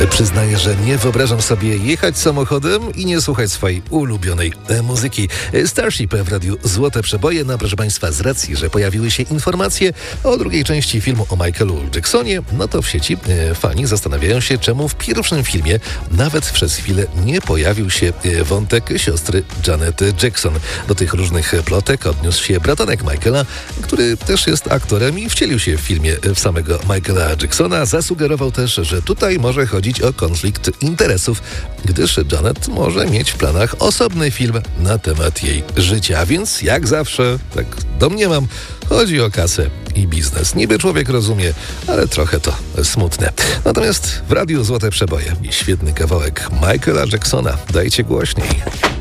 Przyznaję, że nie wyobrażam sobie jechać samochodem i nie słuchać swojej ulubionej muzyki. Starship w radiu Złote Przeboje. No proszę Państwa, z racji, że pojawiły się informacje o drugiej części filmu o Michaelu Jacksonie, no to w sieci fani zastanawiają się, czemu w pierwszym filmie nawet przez chwilę nie pojawił się wątek siostry Janet Jackson. Do tych różnych plotek odniósł się bratanek Michaela, który też jest aktorem i wcielił się w filmie w samego Michaela Jacksona. Zasugerował też, że tutaj może chodzić o konflikt interesów, gdyż Janet może mieć w planach osobny film na temat jej życia. Więc jak zawsze, tak domniemam, chodzi o kasę i biznes. Niby człowiek rozumie, ale trochę to smutne. Natomiast w radiu Złote Przeboje i świetny kawałek Michaela Jacksona. Dajcie głośniej.